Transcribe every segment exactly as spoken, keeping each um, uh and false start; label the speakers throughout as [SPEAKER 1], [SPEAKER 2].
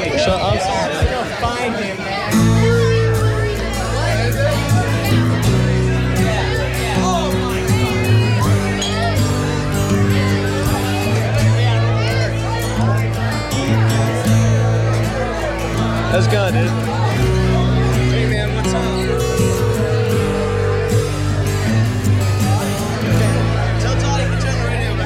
[SPEAKER 1] Shut up.
[SPEAKER 2] Find him, man.
[SPEAKER 1] How's it going, dude?
[SPEAKER 2] Hey, man, what's up? Tell Todd he can turn the radio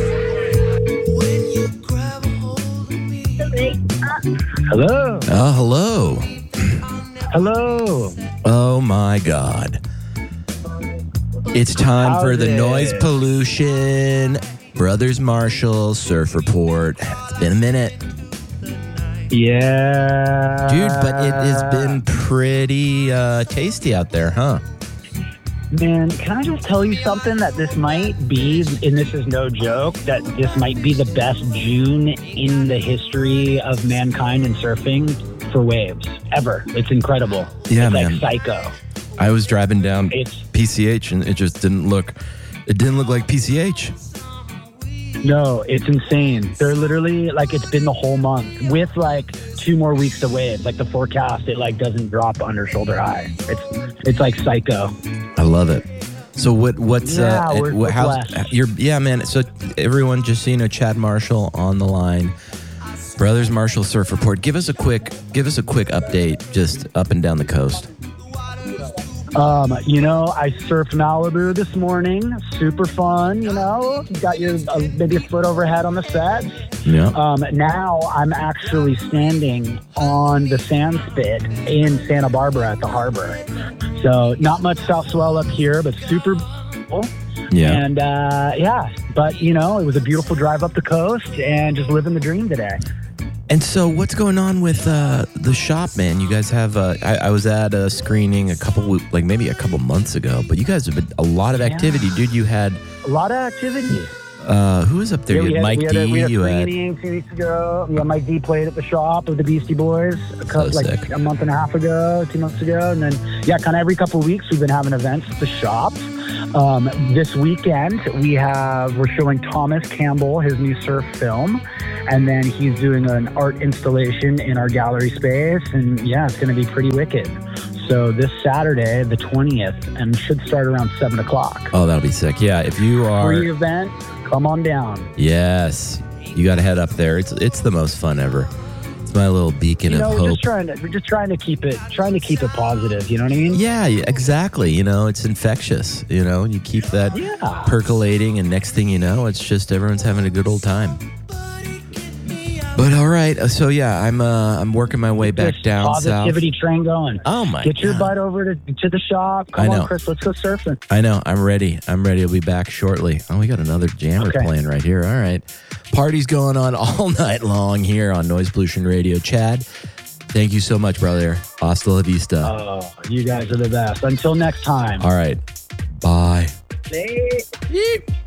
[SPEAKER 2] back on.
[SPEAKER 3] Hello.
[SPEAKER 4] Oh, hello.
[SPEAKER 3] Hello.
[SPEAKER 4] Oh, my God. It's time
[SPEAKER 3] How's
[SPEAKER 4] for the
[SPEAKER 3] it?
[SPEAKER 4] noise pollution Brothers Marshall Surf Report. It's been a minute.
[SPEAKER 3] Yeah.
[SPEAKER 4] Dude, but it has been pretty uh, tasty out there, huh?
[SPEAKER 3] Man, can I just tell you something that this might be, and this is no joke, that this might be the best June in the history of mankind and surfing for waves ever. It's incredible.
[SPEAKER 4] Yeah,
[SPEAKER 3] it's
[SPEAKER 4] man.
[SPEAKER 3] like psycho.
[SPEAKER 4] I was driving down
[SPEAKER 3] It's
[SPEAKER 4] P C H and it just didn't look, it didn't look like P C H.
[SPEAKER 3] no, it's insane. They're literally like it's been the whole month with like two more weeks of waves. Like the forecast, it like doesn't drop under shoulder high. It's it's like psycho.
[SPEAKER 4] I love it. So what? What's
[SPEAKER 3] Yeah,
[SPEAKER 4] uh?
[SPEAKER 3] we're-
[SPEAKER 4] what,
[SPEAKER 3] we're
[SPEAKER 4] how's,
[SPEAKER 3] blessed.
[SPEAKER 4] you're yeah, man. So everyone, just so you know, Chad Marshall on the line. Brothers Marshall Surf Report. Give us a quick, give us a quick update, just up and down the coast.
[SPEAKER 3] Um, you know, I surfed Malibu this morning. Super fun, you know. You got your uh, maybe a foot overhead on the sets.
[SPEAKER 4] Yeah.
[SPEAKER 3] Um, now I'm actually standing on the sand spit in Santa Barbara at the harbor. So not much south swell up here, but super cool.
[SPEAKER 4] Yeah.
[SPEAKER 3] And uh, yeah, but you know, it was a beautiful drive up the coast and just living the dream today.
[SPEAKER 4] And so, what's going on with uh, the shop, man? You guys have. Uh, I, I was at a screening a couple, like maybe a couple months ago, but you guys have been a lot of activity,
[SPEAKER 3] Yeah.
[SPEAKER 4] dude. You had
[SPEAKER 3] A lot of activity.
[SPEAKER 4] uh, who was up there?
[SPEAKER 3] Yeah,
[SPEAKER 4] you
[SPEAKER 3] we
[SPEAKER 4] had Mike
[SPEAKER 3] we
[SPEAKER 4] D.
[SPEAKER 3] had a, we had a
[SPEAKER 4] you had
[SPEAKER 3] screening two weeks ago. Yeah, Mike D played at the shop with the Beastie Boys a couple,
[SPEAKER 4] So
[SPEAKER 3] like
[SPEAKER 4] sick.
[SPEAKER 3] a month and a half ago, two months ago, and then yeah, kind of every couple of weeks we've been having events at the shop. Um, this weekend we have we're showing Thomas Campbell his new surf film, and then he's doing an art installation in our gallery space, and yeah, it's going to be pretty wicked. So this Saturday, the twentieth, and should start around seven o'clock.
[SPEAKER 4] Oh, that'll be sick. Yeah, if you are.
[SPEAKER 3] Free event, come on down.
[SPEAKER 4] Yes, you got to head up there. It's it's the most fun ever. It's my little beacon
[SPEAKER 3] You know,
[SPEAKER 4] of
[SPEAKER 3] we're
[SPEAKER 4] hope.
[SPEAKER 3] just trying to we're just trying to keep it trying to keep it positive. You know what I mean?
[SPEAKER 4] Yeah, yeah, exactly. You know, it's infectious. You know, you keep that
[SPEAKER 3] Yeah.
[SPEAKER 4] percolating, and next thing you know, it's just everyone's having a good old time. But all right, uh, so yeah, I'm uh, I'm working my way back
[SPEAKER 3] This
[SPEAKER 4] down south.
[SPEAKER 3] positivity train going.
[SPEAKER 4] Oh my
[SPEAKER 3] Get your
[SPEAKER 4] God.
[SPEAKER 3] butt over to, to the shop. Come
[SPEAKER 4] I know.
[SPEAKER 3] on, Chris. Let's go surfing.
[SPEAKER 4] I know. I'm ready. I'm ready. I'll be back shortly. Oh, we got another jammer
[SPEAKER 3] Okay.
[SPEAKER 4] playing right here. All right. Party's going on all night long here on Noise Pollution Radio. Chad, thank you so much, brother. Hasta la vista.
[SPEAKER 3] Oh, you guys are the best. Until next time.
[SPEAKER 4] All right. Bye.
[SPEAKER 3] Hey.
[SPEAKER 4] Yeet.